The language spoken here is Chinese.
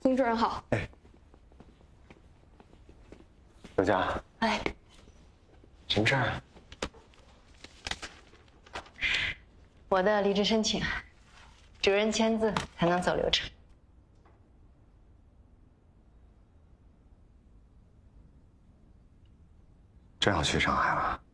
丁主任好。 哎，刘佳。 哎， 什么事儿啊？ 我的离职申请，主任签字才能走流程。 真要去上海了？